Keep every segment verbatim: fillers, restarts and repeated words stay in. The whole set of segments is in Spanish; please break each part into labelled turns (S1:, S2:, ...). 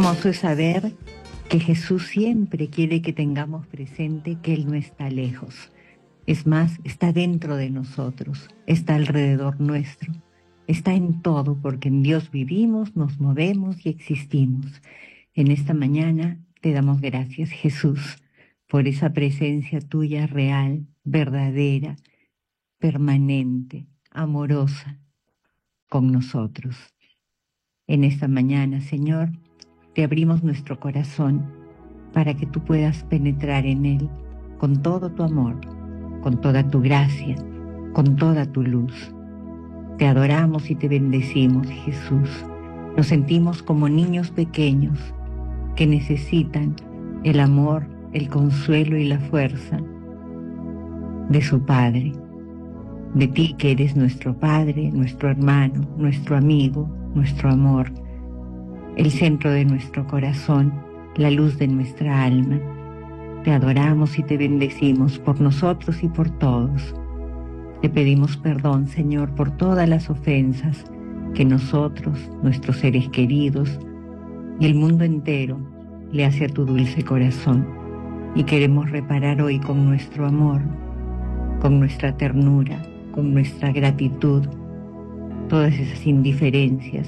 S1: hermoso es saber que Jesús siempre quiere que tengamos presente que Él no está lejos. Es más, está dentro de nosotros, está alrededor nuestro, está en todo, porque en Dios vivimos, nos movemos y existimos. En esta mañana te damos gracias, Jesús, por esa presencia tuya real, verdadera, permanente, amorosa con nosotros. En esta mañana, Señor, te abrimos nuestro corazón para que tú puedas penetrar en él con todo tu amor, con toda tu gracia, con toda tu luz. Te adoramos y te bendecimos, Jesús. Nos sentimos como niños pequeños que necesitan el amor, el consuelo y la fuerza de su Padre. De ti que eres nuestro Padre, nuestro hermano, nuestro amigo, nuestro amor, el centro de nuestro corazón, la luz de nuestra alma. Te adoramos y te bendecimos por nosotros y por todos. Te pedimos perdón, Señor, por todas las ofensas que nosotros, nuestros seres queridos y el mundo entero le hace a tu dulce corazón. Y queremos reparar hoy con nuestro amor, con nuestra ternura, con nuestra gratitud, todas esas indiferencias.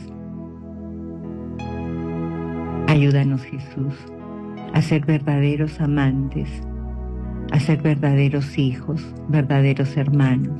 S1: Ayúdanos, Jesús, a ser verdaderos amantes, a ser verdaderos hijos, verdaderos hermanos,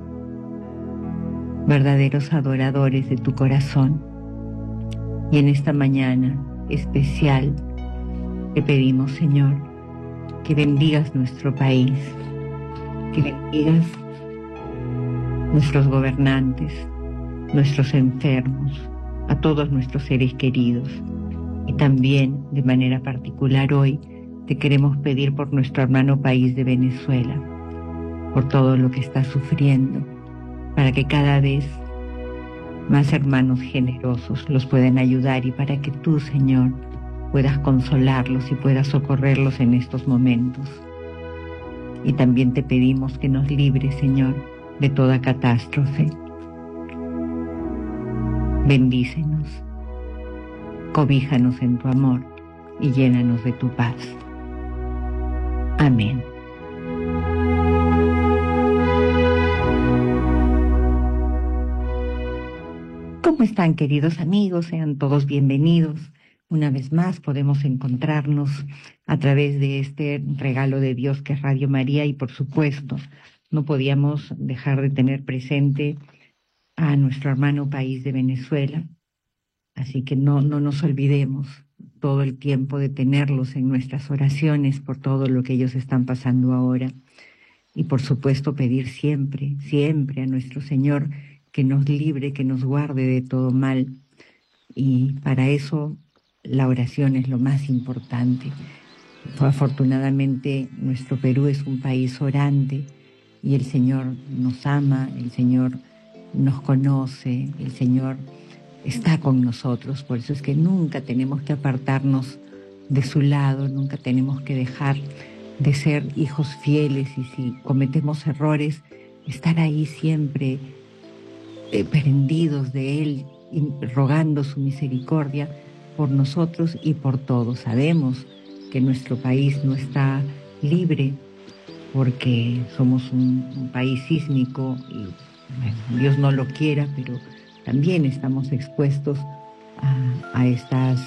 S1: verdaderos adoradores de tu corazón. Y en esta mañana especial te pedimos, Señor, que bendigas nuestro país, que bendigas nuestros gobernantes, nuestros enfermos, a todos nuestros seres queridos. Y también, de manera particular hoy, te queremos pedir por nuestro hermano país de Venezuela, por todo lo que está sufriendo, para que cada vez más hermanos generosos los puedan ayudar y para que tú, Señor, puedas consolarlos y puedas socorrerlos en estos momentos. Y también te pedimos que nos libres, Señor, de toda catástrofe. Bendícenos, cobíjanos en tu amor y llénanos de tu paz. Amén. ¿Cómo están, queridos amigos? Sean todos bienvenidos. Una vez más podemos encontrarnos a través de este regalo de Dios que es Radio María y, por supuesto, no podíamos dejar de tener presente a nuestro hermano país de Venezuela. Así que no, no nos olvidemos todo el tiempo de tenerlos en nuestras oraciones por todo lo que ellos están pasando ahora. Y por supuesto pedir siempre, siempre a nuestro Señor que nos libre, que nos guarde de todo mal. Y para eso la oración es lo más importante. Afortunadamente nuestro Perú es un país orante y el Señor nos ama, el Señor nos conoce, el Señor está con nosotros. Por eso es que nunca tenemos que apartarnos de su lado, nunca tenemos que dejar de ser hijos fieles y si cometemos errores, estar ahí siempre eh, prendidos de Él y rogando su misericordia por nosotros y por todos. Sabemos que nuestro país no está libre porque somos un, un país sísmico y bueno, Dios no lo quiera, pero también estamos expuestos a, a estas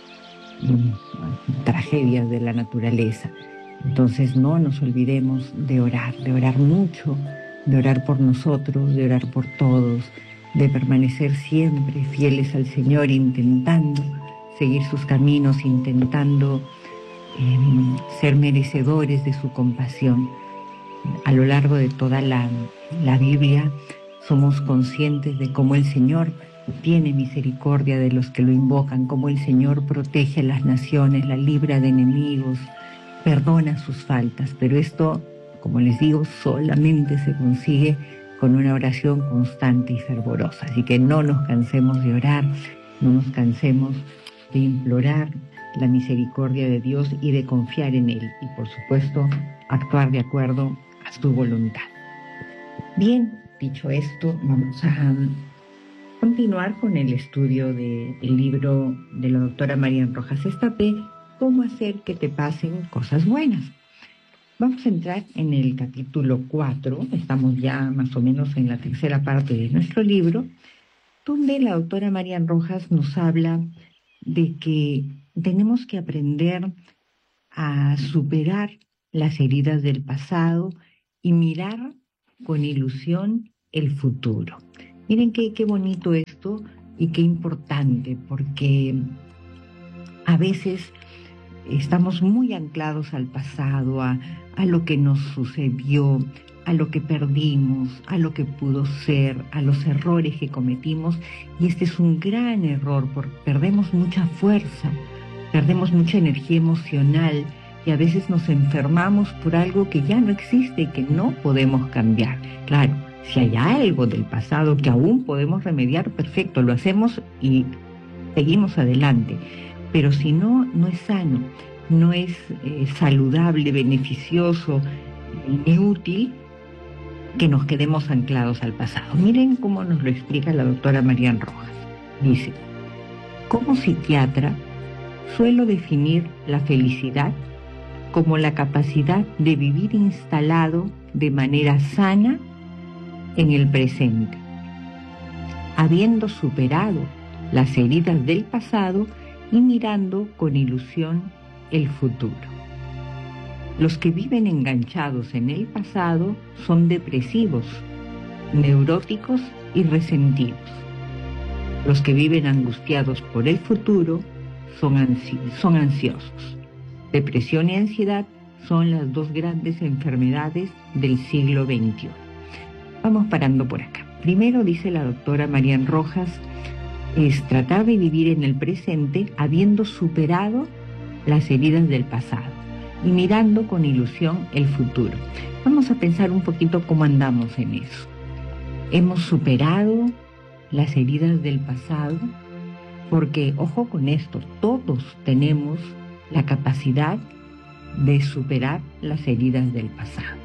S1: um, tragedias de la naturaleza. Entonces no nos olvidemos de orar, de orar mucho, de orar por nosotros, de orar por todos, de permanecer siempre fieles al Señor, intentando seguir sus caminos, intentando eh, ser merecedores de su compasión. A lo largo de toda la, la Biblia somos conscientes de cómo el Señor tiene misericordia de los que lo invocan, cómo el Señor protege a las naciones, la libra de enemigos, perdona sus faltas. Pero esto, como les digo, solamente se consigue con una oración constante y fervorosa. Así que no nos cansemos de orar, no nos cansemos de implorar la misericordia de Dios y de confiar en Él. Y por supuesto, actuar de acuerdo a su voluntad. Bien, dicho esto, vamos a continuar con el estudio del libro de la doctora Marian Rojas Estapé, Cómo hacer que te pasen cosas buenas. Vamos a entrar en el capítulo cuatro, estamos ya más o menos en la tercera parte de nuestro libro, donde la doctora Marian Rojas nos habla de que tenemos que aprender a superar las heridas del pasado y mirar con ilusión el futuro. Miren qué, qué bonito esto y qué importante, porque a veces estamos muy anclados al pasado, a, a lo que nos sucedió, a lo que perdimos, a lo que pudo ser, a los errores que cometimos, y este es un gran error porque perdemos mucha fuerza, perdemos mucha energía emocional y a veces nos enfermamos por algo que ya no existe y que no podemos cambiar. Claro, si hay algo del pasado que aún podemos remediar, perfecto, lo hacemos y seguimos adelante. Pero si no, no es sano, no es eh, saludable, beneficioso ni útil que nos quedemos anclados al pasado. Miren cómo nos lo explica la doctora Marian Rojas. Dice, como psiquiatra, suelo definir la felicidad como la capacidad de vivir instalado de manera sana en el presente, habiendo superado las heridas del pasado y mirando con ilusión el futuro. Los que viven enganchados en el pasado son depresivos, neuróticos y resentidos. Los que viven angustiados por el futuro son, ansi- son ansiosos. Depresión y ansiedad son las dos grandes enfermedades del siglo veintiuno. Vamos parando por acá. Primero, dice la doctora Marian Rojas, es tratar de vivir en el presente habiendo superado las heridas del pasado y mirando con ilusión el futuro. Vamos a pensar un poquito cómo andamos en eso. ¿Hemos superado las heridas del pasado? Porque, ojo con esto, todos tenemos la capacidad de superar las heridas del pasado.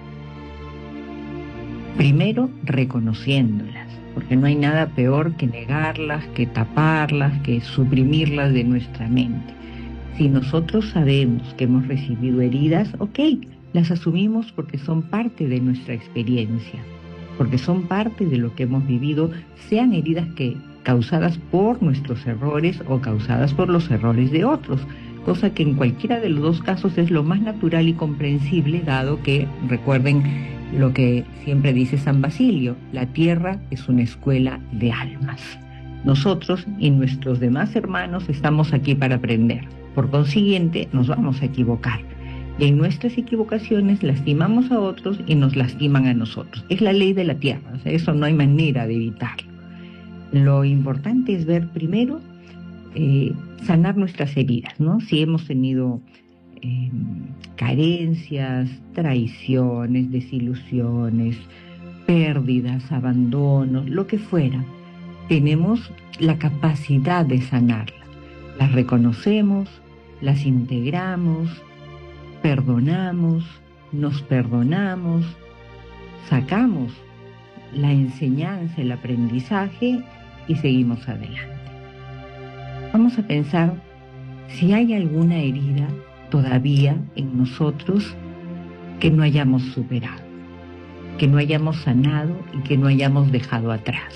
S1: Primero, reconociéndolas, porque no hay nada peor que negarlas, que taparlas, que suprimirlas de nuestra mente. Si nosotros sabemos que hemos recibido heridas, ok, las asumimos porque son parte de nuestra experiencia, porque son parte de lo que hemos vivido, sean heridas que causadas por nuestros errores o causadas por los errores de otros, cosa que en cualquiera de los dos casos es lo más natural y comprensible, dado que, recuerden lo que siempre dice San Basilio, la tierra es una escuela de almas. Nosotros y nuestros demás hermanos estamos aquí para aprender. Por consiguiente, nos vamos a equivocar. Y en nuestras equivocaciones lastimamos a otros y nos lastiman a nosotros. Es la ley de la tierra, o sea, eso no hay manera de evitarlo. Lo importante es ver primero, eh, sanar nuestras heridas, ¿no? Si hemos tenido eh, carencias, traiciones, desilusiones, pérdidas, abandonos, lo que fuera, tenemos la capacidad de sanarla. Las reconocemos, las integramos, perdonamos, nos perdonamos, sacamos la enseñanza, el aprendizaje y seguimos adelante. Vamos a pensar si hay alguna herida todavía en nosotros que no hayamos superado, que no hayamos sanado y que no hayamos dejado atrás,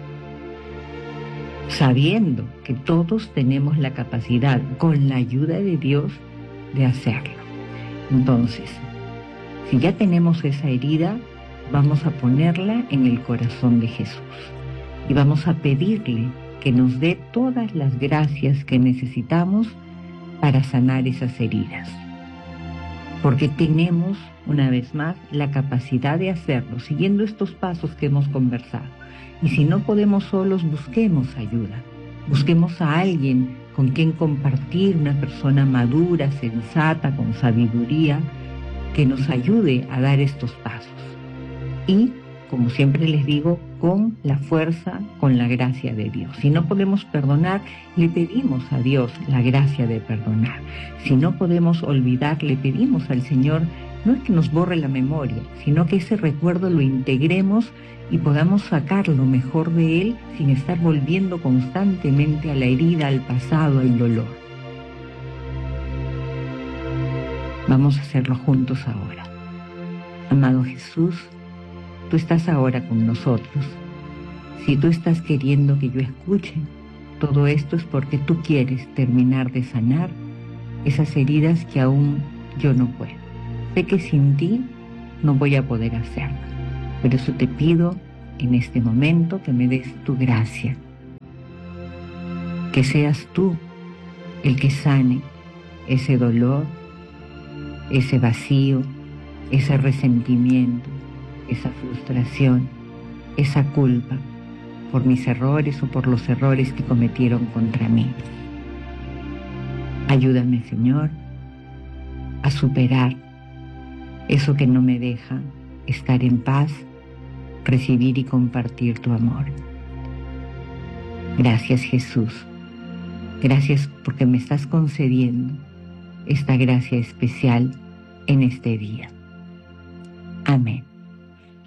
S1: sabiendo que todos tenemos la capacidad, con la ayuda de Dios, de hacerlo. Entonces, si ya tenemos esa herida, vamos a ponerla en el corazón de Jesús y vamos a pedirle que nos dé todas las gracias que necesitamos para sanar esas heridas. Porque tenemos, una vez más, la capacidad de hacerlo, siguiendo estos pasos que hemos conversado. Y si no podemos solos, busquemos ayuda. Busquemos a alguien con quien compartir, una persona madura, sensata, con sabiduría, que nos ayude a dar estos pasos. Y, como siempre les digo, con la fuerza, con la gracia de Dios. Si no podemos perdonar, le pedimos a Dios la gracia de perdonar. Si no podemos olvidar, le pedimos al Señor, no es que nos borre la memoria, sino que ese recuerdo lo integremos y podamos sacar lo mejor de él sin estar volviendo constantemente a la herida, al pasado, al dolor. Vamos a hacerlo juntos ahora. Amado Jesús, tú estás ahora con nosotros. Si tú estás queriendo que yo escuche, todo esto es porque tú quieres terminar de sanar esas heridas que aún yo no puedo. Sé que sin ti no voy a poder hacerlo. Por eso te pido en este momento que me des tu gracia. Que seas tú el que sane ese dolor, ese vacío, ese resentimiento, esa frustración, esa culpa por mis errores o por los errores que cometieron contra mí. Ayúdame, Señor, a superar eso que no me deja estar en paz, recibir y compartir tu amor. Gracias, Jesús. Gracias porque me estás concediendo esta gracia especial en este día. Amén.